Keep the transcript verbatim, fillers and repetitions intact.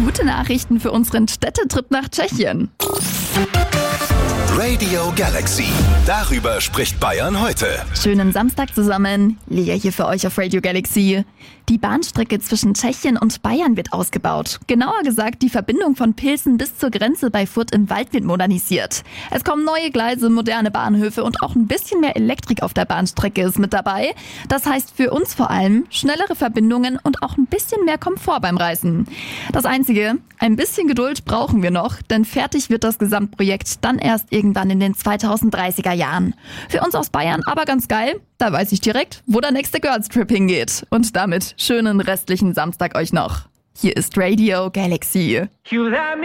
gute Nachrichten für unseren Städtetrip nach Tschechien. Radio Galaxy. Darüber spricht Bayern heute. Schönen Samstag zusammen. Lea hier für euch auf Radio Galaxy. Die Bahnstrecke zwischen Tschechien und Bayern wird ausgebaut. Genauer gesagt, die Verbindung von Pilsen bis zur Grenze bei Furt im Wald wird modernisiert. Es kommen neue Gleise, moderne Bahnhöfe und auch ein bisschen mehr Elektrik auf der Bahnstrecke ist mit dabei. Das heißt für uns vor allem schnellere Verbindungen und auch ein bisschen mehr Komfort beim Reisen. Das Einzige, ein bisschen Geduld brauchen wir noch, denn fertig wird das Gesamtprojekt dann erst irgendwann in den zweitausenddreißiger Jahren. Für uns aus Bayern aber ganz geil. Da weiß ich direkt, wo der nächste Girls Trip hingeht. Und damit schönen restlichen Samstag euch noch. Hier ist Radio Galaxy.